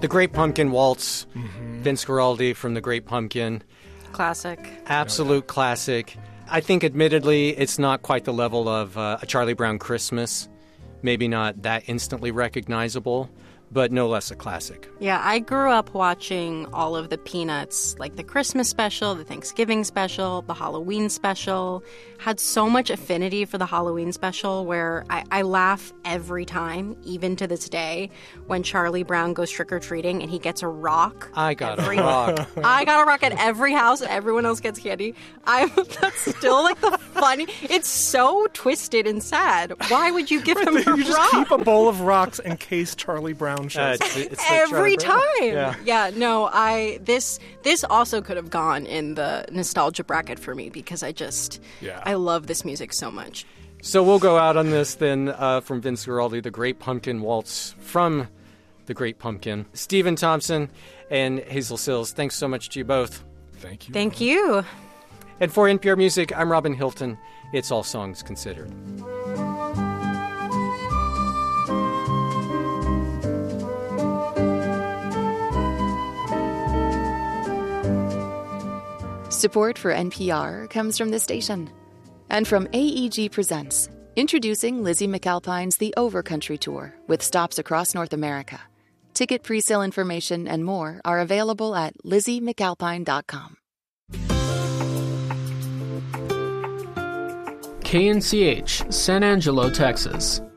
The Great Pumpkin Waltz, Vince Guaraldi from The Great Pumpkin. Classic. Absolute classic. I think, admittedly, it's not quite the level of a Charlie Brown Christmas. Maybe not that instantly recognizable, but no less a classic. Yeah, I grew up watching all of the Peanuts, like the Christmas special, the Thanksgiving special, the Halloween special. Had so much affinity for the Halloween special where I laugh every time, even to this day, when Charlie Brown goes trick-or-treating and he gets a rock. I got a rock. I got a rock at every house and everyone else gets candy. That's still like the funny. It's so twisted and sad. Why would you give him a rock? You just keep a bowl of rocks in case Charlie Brown shows up. It's Every time. Yeah. This also could have gone in the nostalgia bracket for me because I love this music so much. So we'll go out on this then from Vince Guaraldi, The Great Pumpkin Waltz from The Great Pumpkin. Stephen Thompson and Hazel Sills, thanks so much to you both. Thank you. Thank you. And for NPR Music, I'm Robin Hilton. It's All Songs Considered. Support for NPR comes from this station and from AEG Presents, introducing Lizzie McAlpine's The Overcountry Tour with stops across North America. Ticket presale information and more are available at lizziemcalpine.com. KNCH, San Angelo, Texas.